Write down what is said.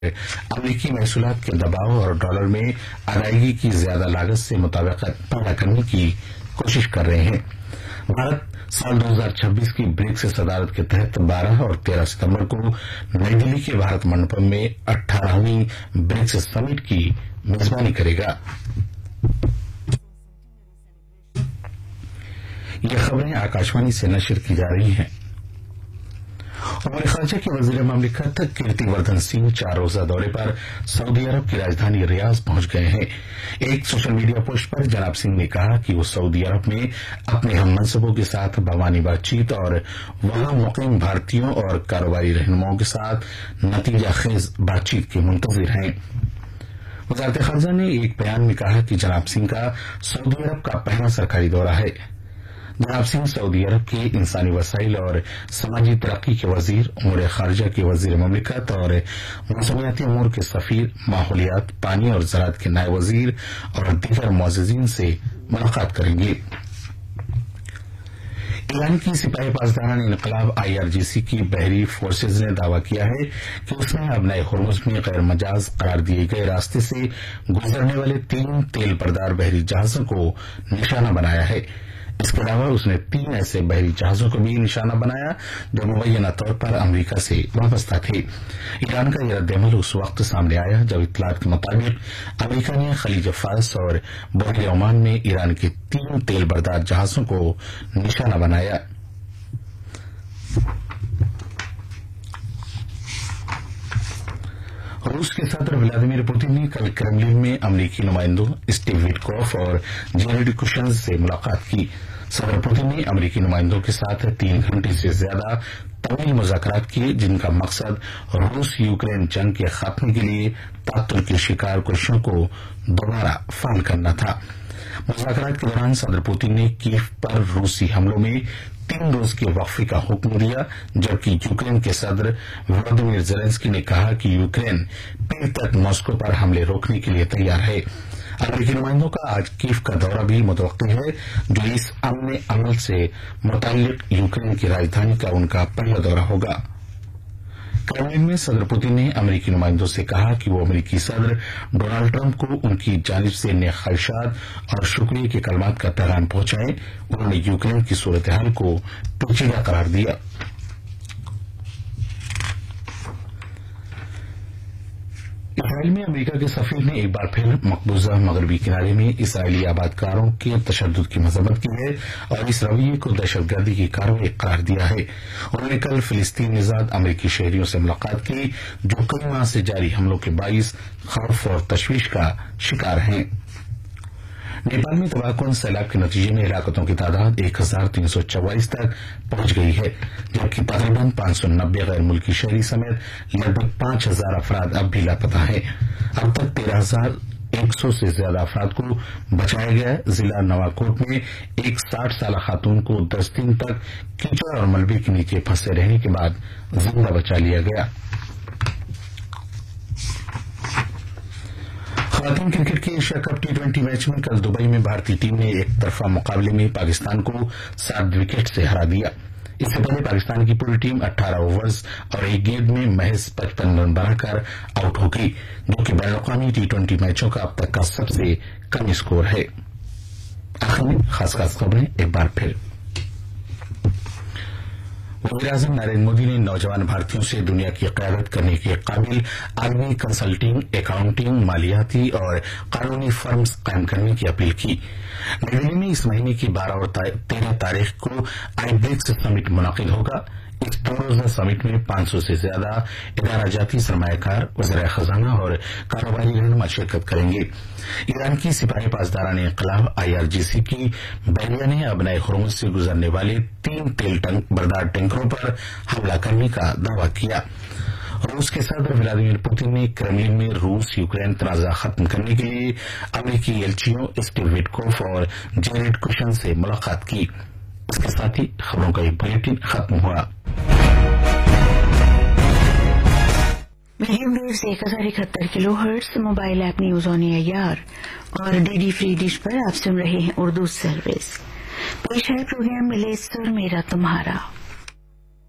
امریکی محصولات کے دباؤ اور ڈالر میں ادائیگی کی زیادہ لاگت سے مطابقت پیدا کرنے کی کوشش کر رہے ہیں۔ بھارت سال 2026 کی برکس صدارت کے تحت 12 اور 13 ستمبر کو نئی دلی کے بھارت منڈپم میں 18ویں برکس سمٹ کی میزبانی کرے گا۔ یہ خبریں آکاشوانی سے نشر کی جا رہی ہیں۔ امور خارجہ کے وزیر مملکت کیرتی وردھن سنگھ 4 روزہ دورے پر سعودی عرب کی راجدھانی ریاض پہنچ گئے ہیں۔ ایک سوشل میڈیا پوسٹ پر جناب سنگھ نے کہا کہ وہ سعودی عرب میں اپنے ہم منصبوں کے ساتھ بامعنی بات چیت اور وہاں مقیم بھارتیوں اور کاروباری رہنماؤں کے ساتھ نتیجہ خیز بات چیت کے منتظر ہیں۔ وزارت خارجہ نے ایک بیان میں کہا کہ جناب سنگھ کا سعودی عرب کا پہلا سرکاری دورہ ہے۔ جناب سنگھ سعودی عرب کے انسانی وسائل اور سماجی ترقی کے وزیر، امور خارجہ کے وزیر مملکت اور موسمیاتی امور کے سفیر، ماحولیات، پانی اور زراعت کے نائب وزیر اور دیگر معززین سے ملاقات کریں گے۔ ایران کی سپاہی پاسداران انقلاب IRGC کی بحری فورسز نے دعویٰ کیا ہے کہ اس نے ابنائے ہرمز میں غیر مجاز قرار دیے گئے راستے سے گزرنے والے 3 تیل بردار بحری جہازوں کو نشانہ بنایا ہے۔ اس کے علاوہ اس نے 3 ایسے بحری جہازوں کو بھی نشانہ بنایا جو مبینہ طور پر امریکہ سے وابستہ تھے۔ ایران کا یہ رد عمل اس وقت سامنے آیا جب اطلاعات کے مطابق امریکہ نے خلیج فارس اور بحیرہ عمان میں ایران کے 3 تیل بردار جہازوں کو نشانہ بنایا۔ روس کے صدر ولادیمیر پوتن نے کل کرملن میں امریکی نمائندوں اسٹیو وٹکوف اور جیریڈ کوشنز سے ملاقات کی۔ صدر پوتن نے امریکی نمائندوں کے ساتھ 3 گھنٹے سے زیادہ طویل مذاکرات کیے جن کا مقصد روس یوکرین جنگ کے خاتمے کے لیے تعطل کے شکار کوششوں کو دوبارہ فعال کرنا تھا۔ مذاکرات کے دوران صدر پوتن نے کیف پر روسی حملوں میں 3 روز کے وقفے کا حکم دیا، جبکہ یوکرین کے صدر ولادیمیر زیلنسکی نے کہا کہ یوکرین پیر تک ماسکو پر حملے روکنے کے لیے تیار ہے۔ امریکی نمائندوں کا آج کیف کا دورہ بھی متوقع ہے جو اس امن عمل سے متعلق یوکرین کی راجدھانی کا ان کا پہلا دورہ ہوگا۔ کرملن میں صدر پوتن نے امریکی نمائندوں سے کہا کہ وہ امریکی صدر ڈونالڈ ٹرمپ کو ان کی جانب سے نیک خواہشات اور شکریہ کے کلمات کا پیغام پہنچائے۔ انہوں نے یوکرین کی صورتحال کو پیچیدہ قرار دیا۔ اسرائیل میں امریکہ کے سفیر نے ایک بار پھر مقبوضہ مغربی کنارے میں اسرائیلی آبادکاروں کے تشدد کی مذمت کی ہے اور اس رویے کو دہشت گردی کی کارروائی قرار دیا ہے۔ انہوں نے کل فلسطین نژاد امریکی شہریوں سے ملاقات کی جو کئی ماہ سے جاری حملوں کے باعث خوف اور تشویش کا شکار ہیں۔ نیپال میں تباہ کن سیلاب کے نتیجے میں ہلاکتوں کی تعداد 1344 تک پہنچ گئی ہے، جبکہ تقریباً 590 غیر ملکی شہری سمیت لگ بھگ 5000 افراد اب بھی لاپتہ ہیں۔ اب تک 13100 سے زیادہ افراد کو بچایا گیا۔ ضلع نواکوٹ میں ایک 60 سالہ خاتون کو 10 دن تک کیچڑ اور ملبے کے نیچے پھنسے رہنے کے بعد زندہ بچا لیا گیا۔ خواتین کرکٹ کے ایشیا کپ T20 میچ میں کل دبئی میں بھارتی ٹیم نے ایک طرفہ مقابلے میں پاکستان کو 7 وکٹ سے ہرا دیا۔ اس سے پہلے پاکستان کی پوری ٹیم 18 اوورز اور 1 گیند میں محض 55 رن بنا کر آؤٹ ہو گئی، جو کہ بین الاقوامی T20 میچوں کا اب تک کا سب سے کم اسکور ہے۔ آخر میں خاص خبریں ایک بار پھر۔ وزیر اعظم نریندر مودی نے نوجوان بھارتیوں سے دنیا کی قیادت کرنے کے قابل عالمی کنسلٹنگ، اکاؤنٹنگ، مالیاتی اور قانونی فرمز قائم کرنے کی اپیل کی۔ نئی دہلی میں اس مہینے کی 12 اور 13 تاریخ کو برکس سمٹ منعقد ہوگا۔ اس 2 روزہ سمٹ میں 500 سے زیادہ ادارہ جاتی سرمایہ کار، وزراء خزانہ اور کاروباری رہنما شرکت کریں گے۔ ایران کی سپاہی پاسداران انقلاب IRGC کی بحریہ نے ابنائے ہرمز سے گزرنے والے 3 تیل بردار ٹینکروں پر حملہ کرنے کا دعویٰ کیا۔ روس کے صدر ولادیمیر پوتن نے کرملن میں روس یوکرین تنازع ختم کرنے کے لیے امریکی ایلچیوں اسٹیو وٹکوف اور جیریڈ کوشن سے ملاقات کی۔ اس کے ساتھ ہی خبروں کا یہ بلیٹن ختم ہوا۔ Medium views 1071 kilo hertz, mobile app news on year اور DD فری ڈش پر آپ سن رہے ہیں اردو سروس۔ پیش ہے پروگرام ملے سر میرا تمہارا۔